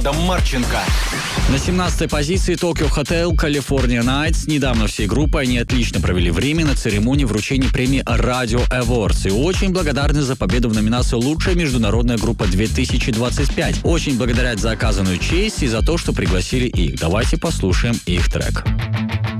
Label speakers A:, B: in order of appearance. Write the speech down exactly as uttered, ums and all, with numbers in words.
A: Владом Марченко.
B: На семнадцатой позиции Tokyo Hotel California Nights. Недавно всей группой они отлично провели время на церемонии вручения премии Radio Awards. И очень благодарны за победу в номинации «Лучшая международная группа две тысячи двадцать пять». Очень благодарят за оказанную честь и за то, что пригласили их. Давайте послушаем их трек.